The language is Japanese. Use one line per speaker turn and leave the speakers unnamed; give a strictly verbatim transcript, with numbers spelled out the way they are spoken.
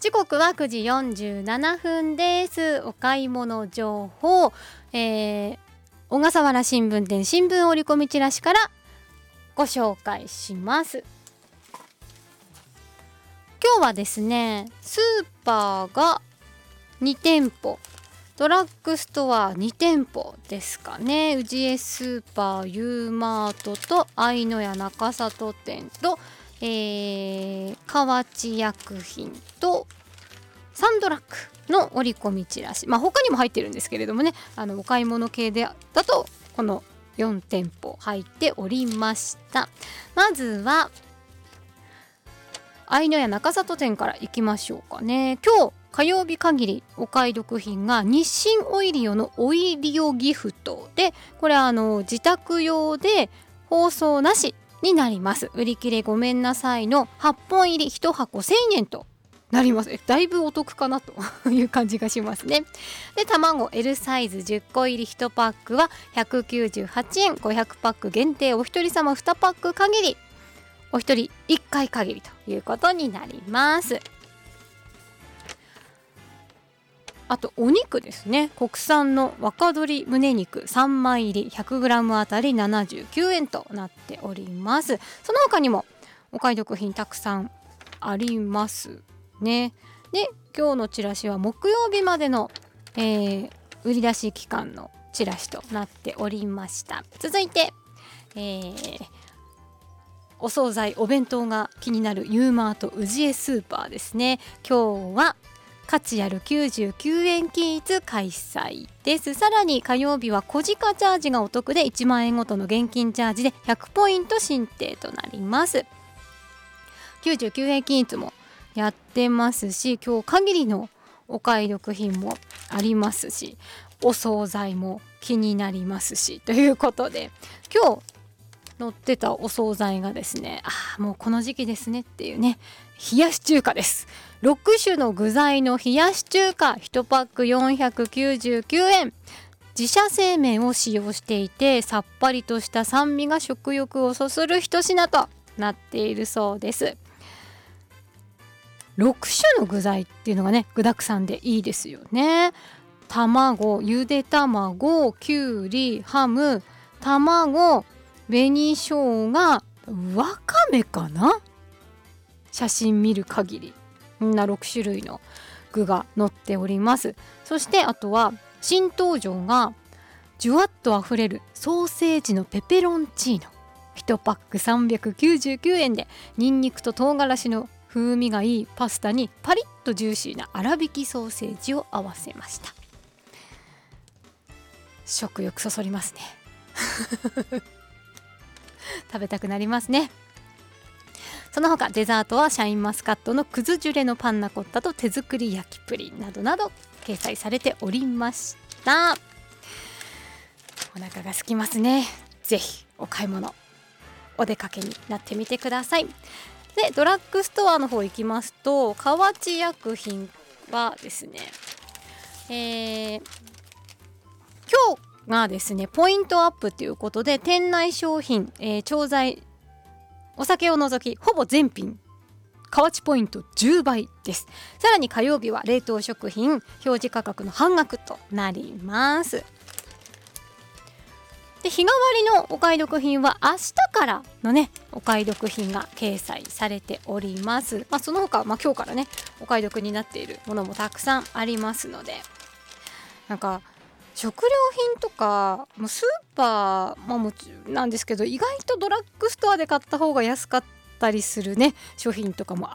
時刻はくじよんじゅうななふんです。お買い物情報、えー、小笠原新聞店新聞折り込みチラシからご紹介します。今日はですね、スーパーがにてんぽ、ドラッグストアにてんぽですかね。ウジエスーパー、ユーマートと愛の屋中里店と、えー、河内薬品とサンドラッグの折り込みチラシ、まあ他にも入ってるんですけれどもね、あのお買い物系でだとこのよんてんぽ入っておりました。まずは愛の屋中里店から行きましょうかね。今日火曜日限りお買い得品が日清オイリオのオイリオギフトで、これはあの自宅用で包装なしになります。売り切れごめんなさいのはっぽん入りいちはこせんえんとなります。だいぶお得かなという感じがしますね。で、卵 エル サイズじゅっこ入りいちパックはひゃくきゅうじゅうはちえん、ごひゃくパック限定、お一人様にパック限り、お一人いっかい限りということになります。あとお肉ですね。国産の若鶏胸肉さんまい入り ひゃくグラム あたりななじゅうきゅうえんとなっております。その他にもお買い得品たくさんありますね。で、今日のチラシは木曜日までの、えー、売り出し期間のチラシとなっておりました。続いて、えー、お惣菜お弁当が気になるユーマートウジエスーパーですね。今日は価値あるきゅうじゅうきゅうえん均一開催です。さらに火曜日は小鹿チャージがお得でいちまんえんごとの現金チャージでひゃくポイント申請となります。きゅうじゅうきゅうえん均一もやってますし、今日限りのお買い得品もありますし、お惣菜も気になりますしということで、今日載ってたお惣菜がですね、あ、もうこの時期ですねっていうね、冷やし中華です。ろくしゅの具材の冷やし中華いちパックよんひゃくきゅうじゅうきゅうえん、自社製麺を使用していてさっぱりとした酸味が食欲をそそる一品となっているそうです。ろくしゅの具材っていうのがね、具沢山でいいですよね。卵、ゆで卵、きゅうり、ハム、卵、紅生姜、わかめかな、写真見る限りみんなろくしゅるいの具が載っております。そしてあとは新登場がじゅわっとあふれるソーセージのペペロンチーノいちパックさんびゃくきゅうじゅうきゅうえんで、ニンニクと唐辛子の風味がいいパスタにパリッとジューシーな粗挽きソーセージを合わせました。食欲そそりますね食べたくなりますね。その他デザートはシャインマスカットのくずジュレのパンナコッタと手作り焼きプリンなどなど掲載されておりました。お腹が空きますね。ぜひお買い物お出かけになってみてください。で、ドラッグストアの方行きますと、河内薬品はですね、えー、今日がですねポイントアップということで、店内商品、えー、調剤お酒を除きほぼ全品河内ポイントじゅうばいです。さらに火曜日は冷凍食品表示価格の半額となります。で、日替わりのお買い得品は明日からのねお買い得品が掲載されております。まあ、その他、まあ、今日からねお買い得になっているものもたくさんありますので、なんか食料品とかもスーパー、まあ、もちろんなんですけど、意外とドラッグストアで買った方が安かったりするね商品とかも